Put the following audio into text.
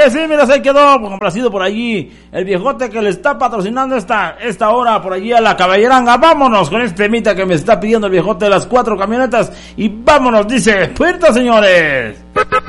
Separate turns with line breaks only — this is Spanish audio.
que sí, mira, se quedó complacido por allí el viejote que le está patrocinando esta hora por allí a la caballeranga. Vámonos con este temita que me está pidiendo el viejote de las 4 camionetas y vámonos, dice, puerta, señores.